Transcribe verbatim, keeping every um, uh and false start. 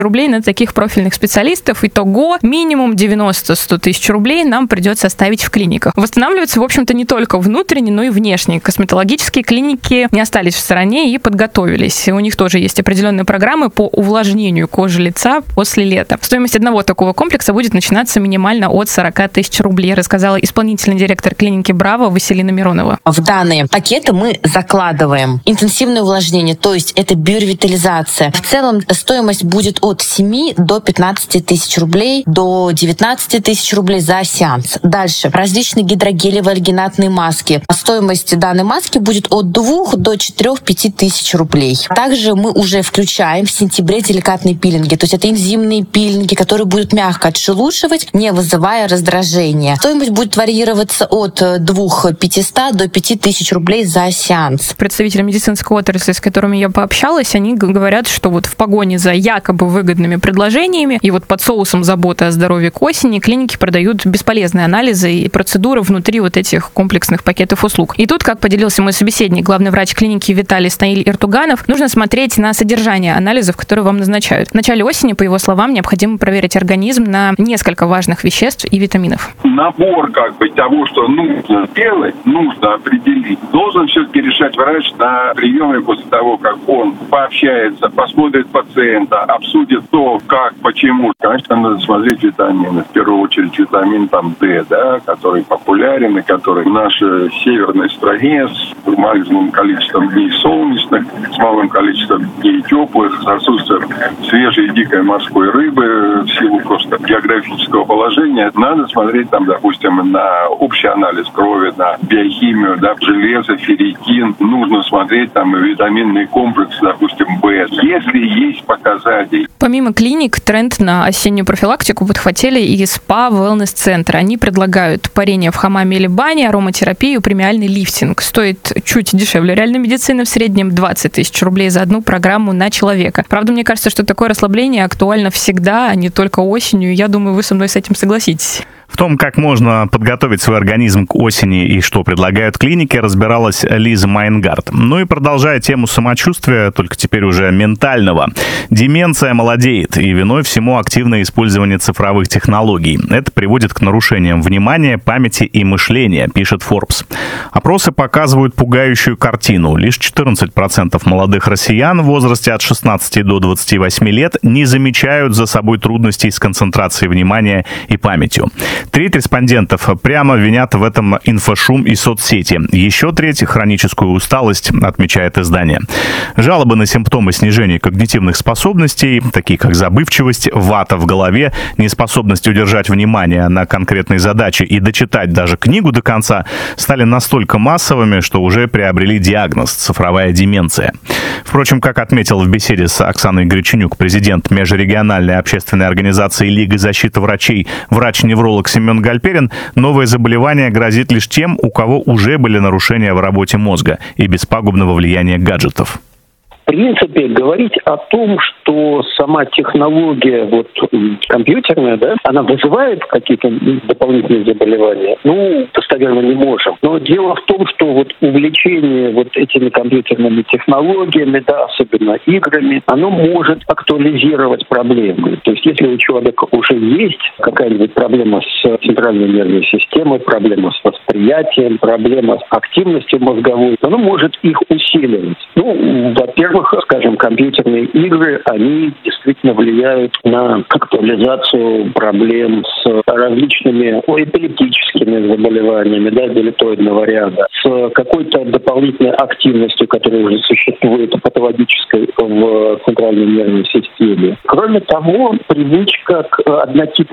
рублей на таких профильных специалистов. Итого минимум девяносто-сто тысяч рублей нам придется оставить в клиниках. Восстанавливаются, в общем-то, не только внутренние, но и внешние. Косметологические клиники не остались в стороне и подготовились. У них тоже есть определенные программы по увлажнению кожи лица после лета. Стоимость одного такого комплекса будет начинаться минимально от сорок тысяч рублей, рассказала исполнительный директор клиники «Браво» Василина Миронова. В данные пакеты мы закладываем интенсивное увлажнение, то есть это биоревитализация. В целом стоимость будет от семи до пятнадцати тысяч рублей до девятнадцати тысяч рублей за сеанс. Дальше различные гидрогелевые альгинатные маски. Стоимость данной маски будет от двух до четырёх-пяти тысяч рублей. Также мы уже включаем в сентябре деликатные пилинги, то есть это энзимные пилинги, которые будут мягко отшелушивать, не вызывая раздражения. Стоимость будет варьироваться от двух тысяч пятисот до пяти тысяч рублей за сеанс. Представители медицинской отрасли, с которыми я пообщалась, они говорят, что вот в погоне за якобы выгодными предложениями и вот под соусом заботы о здоровье к осени клиники продают бесполезные анализы и процедуры внутри вот этих комплексных пакетов услуг. И тут, как поделился мой собеседник, главный врач клиники Виталий Станиль-Иртуганов, нужно смотреть на содержание анализов, которые вам назначают. В начале осени, по его словам, необходимо проверить организм на несколько важных веществ и витаминов. Набор как бы того, что нужно делать, нужно определить, должен все-таки решать врач на приеме после того, как он пообщается, посмотрит пациента, обсудит то, как, почему. Конечно, надо смотреть витамины. В первую очередь витамин там D, да, который популярен и который в нашей северной стране с максимумом количеством дней солнечных, с малым количеством дней теплых, с отсутствием свежей и дикой морской рыбы в силу просто географического положения. Надо смотреть там, допустим, на общий анализ крови, на биохимию, да, железо, ферритин. Нужно смотреть там и витаминный комплекс, допустим, В. Если есть показатели. Помимо клиник, тренд на осеннюю профилактику подхватили и спа-велнес-центры. Они предлагают парение в хамаме или бане, ароматерапию, премиальный лифтинг. Стоит чуть дешевле реальной медицины, в среднем двадцать тысяч рублей за одну программу на человека. Правда, мне кажется, что такое расслабление актуально всегда, а не только осенью. Я думаю, вы со мной с этим согласитесь. В том, как можно подготовить свой организм к осени и что предлагают клиники, разбиралась Лиза Майнгард. Ну и продолжая тему самочувствия, только теперь уже ментального. Деменция молодеет, и виной всему активное использование цифровых технологий. Это приводит к нарушениям внимания, памяти и мышления, пишет Forbes. Опросы показывают пугающую картину. Лишь четырнадцать процентов молодых россиян в возрасте от шестнадцати до двадцати восьми лет не замечают за собой трудностей с концентрацией внимания и памятью. Треть респондентов прямо винят в этом инфошум и соцсети. Еще треть — хроническую усталость, отмечает издание. Жалобы на симптомы снижения когнитивных способностей, такие как забывчивость, вата в голове, неспособность удержать внимание на конкретной задаче и дочитать даже книгу до конца, стали настолько массовыми, что уже приобрели диагноз — цифровая деменция. Впрочем, как отметил в беседе с Оксаной Греченюк президент межрегиональной общественной организации Лига защиты врачей, врач-невролог Семен Гальперин, новое заболевание грозит лишь тем, у кого уже были нарушения в работе мозга и без пагубного влияния гаджетов. В принципе, говорить о том, что сама технология вот, компьютерная, да, она вызывает какие-то дополнительные заболевания, ну, достоверно не можем. Но дело в том, что вот увлечение вот этими компьютерными технологиями, да, особенно играми, оно может актуализировать проблемы. То есть, если у человека уже есть какая-нибудь проблема с центральной нервной системой, проблема с восприятием, проблема с активностью мозговой, оно может их усиливать. Ну, во-первых, скажем, компьютерные игры, они действительно влияют на актуализацию проблем с различными эпилептическими заболеваниями, да, делетоидного ряда, с какой-то дополнительной активностью, которая уже существует, патологической в центральной нервной системе. Кроме того, привычка к однотипному